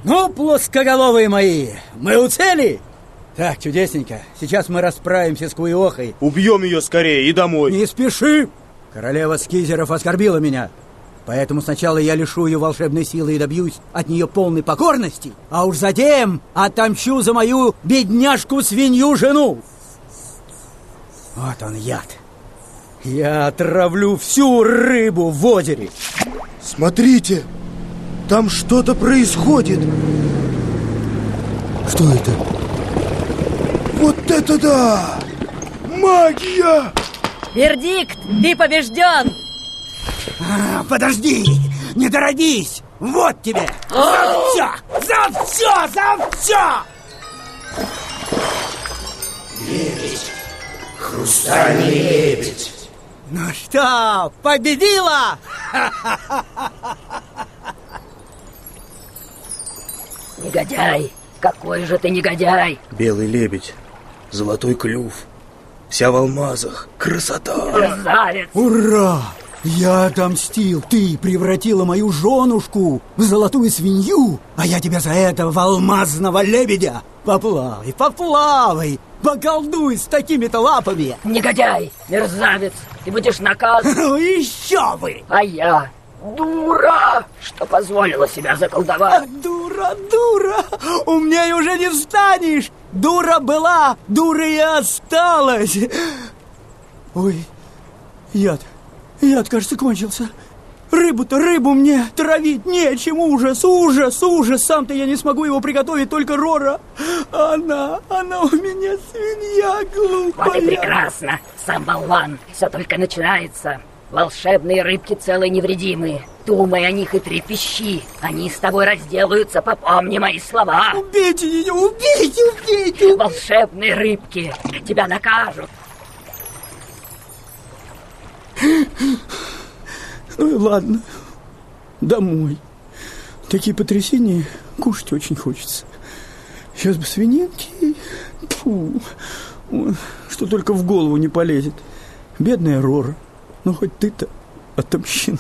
Ну, плоскоголовые мои, мы у цели? Так, чудесненько. Сейчас мы расправимся с Куиохой. Убьем ее скорее и домой. Не спеши. Королева Скизеров оскорбила меня. Поэтому сначала я лишу ее волшебной силы и добьюсь от нее полной покорности, а уж затем отомщу за мою бедняжку-свинью-жену. Вот он яд. Я отравлю всю рыбу в озере. Смотрите, там что-то происходит. Что это? Вот это да! Магия! Вердикт, ты побежден! Подожди, не торопись! Вот тебе! За все! За все! За все! Лебедь! Хрустальный лебедь! Ну что, победила? Негодяй! Какой же ты негодяй! Белый лебедь, золотой клюв, вся в алмазах, красота! Мерзавец! Ура! Я отомстил. Ты превратила мою женушку в золотую свинью, а я тебя за это в алмазного лебедя. Поплавай, поплавай, поколдуй с такими-то лапами. Негодяй! Мерзавец! Ты будешь наказан! Еще бы! А я дура, что позволила себя заколдовать. Дура, дура! Умнее уже не станешь. Дура была, дура и осталась. Ой, яд, кажется, кончился. Рыбу мне травить нечем. Ужас, ужас, ужас. Сам-то я не смогу его приготовить, только Рора. Она у меня свинья глупая. Вот и прекрасно, сам болван. Все только начинается. Волшебные рыбки целые невредимые. Думай о них и трепещи. Они с тобой разделаются, попомни мои слова. Убейте ее, убейте! Волшебные рыбки тебя накажут. Ну и ладно, домой. Такие потрясения кушать очень хочется. Сейчас бы свининки. Фу, что только в голову не полезет. Бедная Рора. Ну, хоть ты-то отомщена.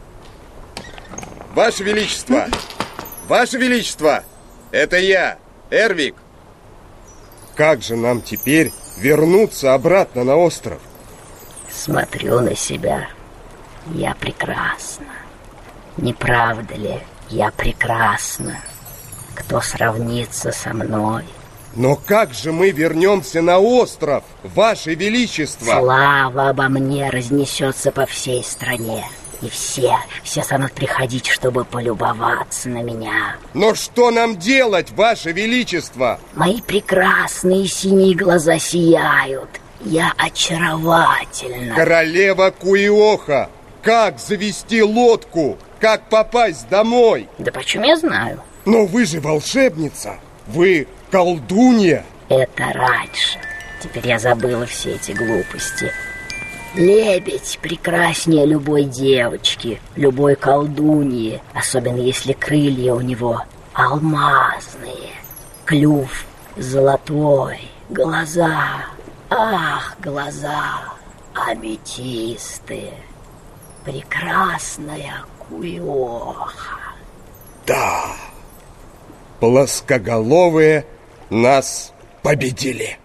Ваше Величество! Ваше Величество! Это я, Эрвик. Как же нам теперь вернуться обратно на остров? Смотрю на себя. Я прекрасна. Не правда ли, я прекрасна? Кто сравнится со мной? Но как же мы вернемся на остров, Ваше Величество? Слава обо мне разнесется по всей стране. И все станут приходить, чтобы полюбоваться на меня. Но что нам делать, Ваше Величество? Мои прекрасные синие глаза сияют. Я очаровательна. Королева Куиоха, как завести лодку? Как попасть домой? Да почем я знаю? Но вы же волшебница. Вы колдунья. Это раньше. Теперь я забыла все эти глупости. Лебедь прекраснее любой девочки, любой колдуньи, особенно если крылья у него алмазные, клюв золотой, глаза, ах, глаза аметисты. Прекрасная Куиоха. Да, плоскоголовые нас победили.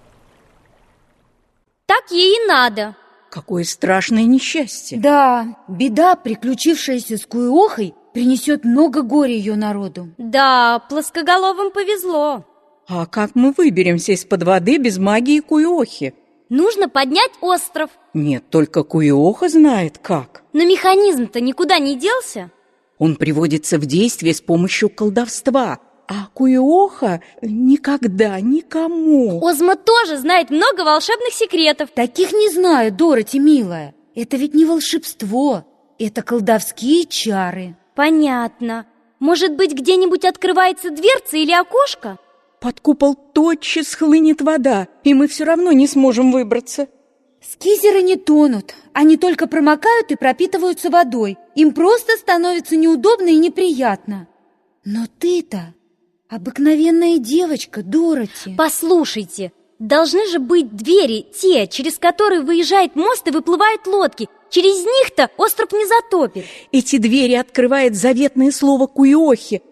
Так ей и надо. Какое страшное несчастье. Да, беда, приключившаяся с Куиохой, принесет много горя ее народу. Да, плоскоголовым повезло. А как мы выберемся из-под воды без магии Куиохи? Нужно поднять остров. Нет, только Куиоха знает как. Но механизм-то никуда не делся. Он приводится в действие с помощью колдовства, а Куиоха никогда никому. Озма тоже знает много волшебных секретов. Таких не знаю, Дороти, милая. Это ведь не волшебство, это колдовские чары. Понятно. Может быть, где-нибудь открывается дверца или окошко? Под купол тотчас хлынет вода, и мы все равно не сможем выбраться. Скизеры не тонут, они только промокают и пропитываются водой. Им просто становится неудобно и неприятно. Но ты-то обыкновенная девочка, Дороти. Послушайте, должны же быть двери, те, через которые выезжает мост и выплывают лодки. Через них-то остров не затопит. Эти двери открывает заветное слово Куиохи.